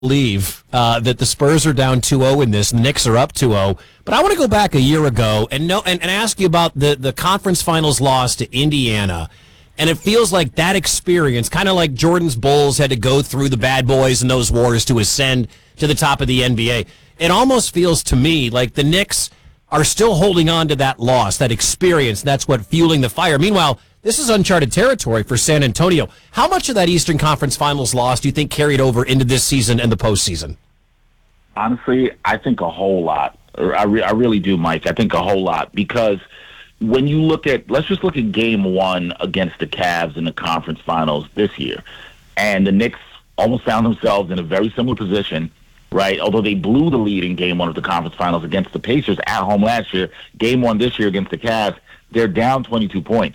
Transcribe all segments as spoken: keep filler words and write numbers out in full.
believe uh, that the Spurs are down two oh in this, the Knicks are up two oh. But I want to go back a year ago and know and, and ask you about the, the conference finals loss to Indiana. And it feels like that experience, kind of like Jordan's Bulls had to go through the bad boys and those wars to ascend to the top of the N B A. It almost feels to me like the Knicks are still holding on to that loss, that experience. That's what fueling the fire. Meanwhile, this is uncharted territory for San Antonio. How much of that Eastern Conference Finals loss do you think carried over into this season and the postseason? Honestly, I think a whole lot. I, re- I really do, Mike. I think a whole lot because when you look at, let's just look at game one against the Cavs in the conference finals this year. And the Knicks almost found themselves in a very similar position, right? Although they blew the lead in game one of the conference finals against the Pacers at home last year, game one this year against the Cavs, they're down twenty-two points.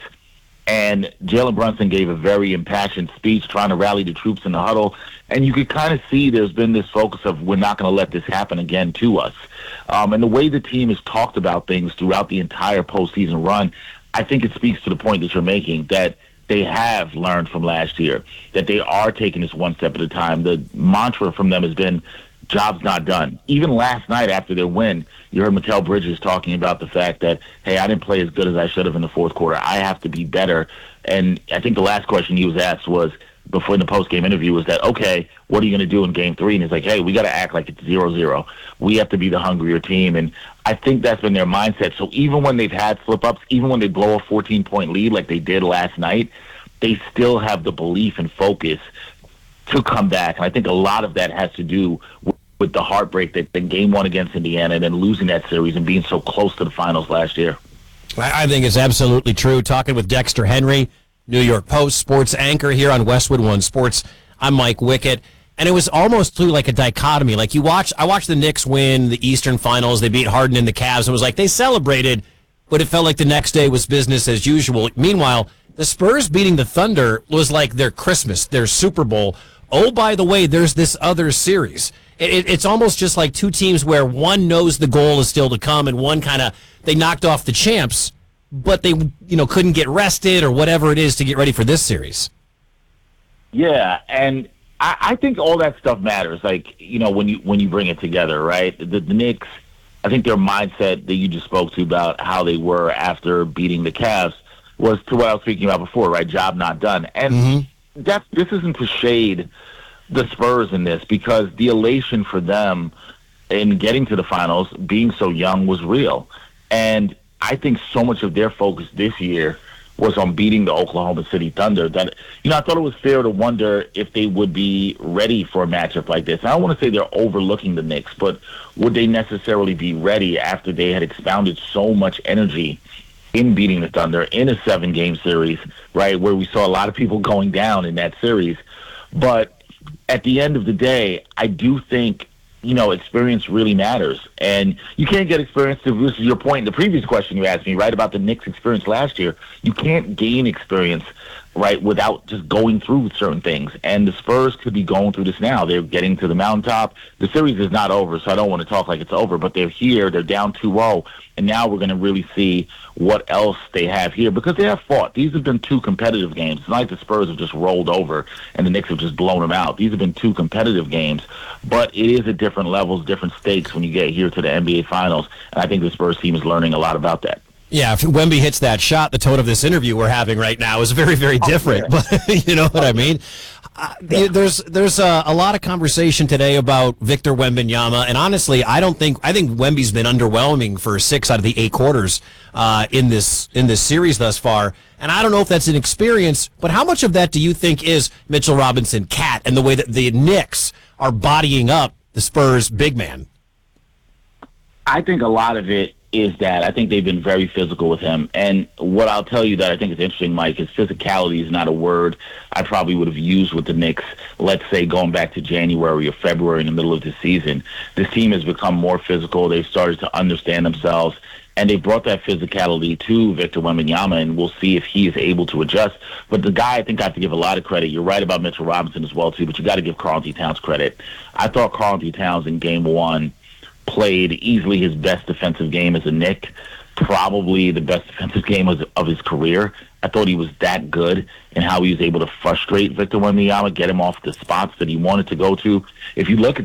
And Jalen Brunson gave a very impassioned speech trying to rally the troops in the huddle. And you could kind of see there's been this focus of we're not going to let this happen again to us. Um, and the way the team has talked about things throughout the entire postseason run, I think it speaks to the point that you're making, that they have learned from last year, that they are taking this one step at a time. The mantra from them has been, job's not done. Even last night after their win, you heard Mikal Bridges talking about the fact that, hey, I didn't play as good as I should have in the fourth quarter. I have to be better. And I think the last question he was asked was, before in the post-game interview, was that, okay, what are you going to do in game three? And he's like, hey, we got to act like it's zero zero. We have to be the hungrier team. And I think that's been their mindset. So even when they've had slip-ups, even when they blow a fourteen-point lead like they did last night, they still have the belief and focus to come back. And I think a lot of that has to do with, with the heartbreak that the game one against Indiana and then losing that series and being so close to the finals last year. I think it's absolutely true. Talking with Dexter Henry, New York Post sports anchor here on Westwood One Sports. I'm Mike Wickett. And it was almost through like a dichotomy. Like you watch, I watched the Knicks win the Eastern Finals. They beat Harden and the Cavs. And it was like they celebrated, but it felt like the next day was business as usual. Meanwhile, the Spurs beating the Thunder was like their Christmas, their Super Bowl. Oh, by the way, there's this other series. It, it, it's almost just like two teams where one knows the goal is still to come and one kind of, they knocked off the champs, but they, you know, couldn't get rested or whatever it is to get ready for this series. Yeah, and I, I think all that stuff matters. Like, you know, when you when you bring it together, right? The, the Knicks, I think their mindset that you just spoke to about how they were after beating the Cavs was to what I was speaking about before, right? Job not done. And mm-hmm. that this isn't to shade the Spurs in this, because the elation for them in getting to the finals, being so young, was real. And I think so much of their focus this year was on beating the Oklahoma City Thunder that, you know, I thought it was fair to wonder if they would be ready for a matchup like this. I don't want to say they're overlooking the Knicks, but would they necessarily be ready after they had expounded so much energy in beating the Thunder in a seven-game series, right, where we saw a lot of people going down in that series. But at the end of the day, I do think, you know, experience really matters. And you can't get experience, to, this is your point in the previous question you asked me, right, about the Knicks' experience last year. You can't gain experience, right, without just going through certain things. And the Spurs could be going through this now. They're getting to the mountaintop. The series is not over, so I don't want to talk like it's over, but they're here. They're down two oh, and now we're going to really see what else they have here, because they have fought. These have been two competitive games. It's not like the Spurs have just rolled over and the Knicks have just blown them out. These have been two competitive games, but it is at different levels, different stakes when you get here to the N B A Finals, and I think the Spurs team is learning a lot about that. Yeah, if Wemby hits that shot, the tone of this interview we're having right now is very, very different. Oh, yeah. But you know what I mean? Uh, yeah. There's there's a, a lot of conversation today about Victor Wembanyama, and honestly, I don't think I think Wemby's been underwhelming for six out of the eight quarters uh, in this in this series thus far. And I don't know if that's an experience, but how much of that do you think is Mitchell Robinson, Cat, and the way that the Knicks are bodying up the Spurs big man? I think a lot of it is that I think they've been very physical with him. And what I'll tell you that I think is interesting, Mike, is physicality is not a word I probably would have used with the Knicks, let's say going back to January or February in the middle of the season. This team has become more physical. They've started to understand themselves, and they brought that physicality to Victor Wembanyama, and we'll see if he is able to adjust. But the guy I think I have to give a lot of credit. You're right about Mitchell Robinson as well, too, but you got to give Karl-Anthony Towns credit. I thought Karl-Anthony Towns in game one played easily his best defensive game as a Knick. probably the best defensive game of, of his career. I thought he was that good in how he was able to frustrate Victor Wembanyama, get him off the spots that he wanted to go to. If you look at